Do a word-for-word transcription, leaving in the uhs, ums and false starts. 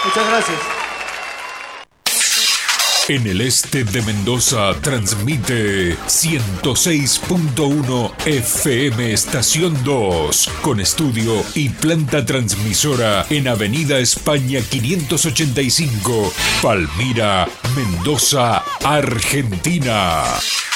Muchas gracias. En el este de Mendoza transmite ciento seis punto uno F M Estación dos, con estudio y planta transmisora en Avenida España quinientos ochenta y cinco, Palmira, Mendoza, Argentina.